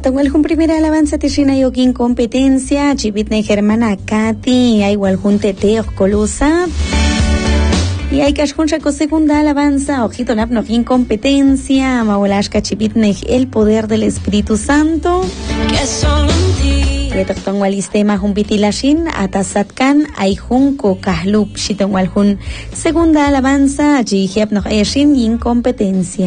Igual con primera alabanza Tishina Yokin competencia, Chipitne Germana Katy, igual junte Teos Colusa. Y hay cashuncha con segunda alabanza, ojito napno incompetencia, Maulashka Chipitne el poder del Espíritu Santo. Yetokton walistema humpitilashin, atasatkan, aijun kokahlup, shiton walhun. Segunda alabanza, Jihiap no eshin incompetencia.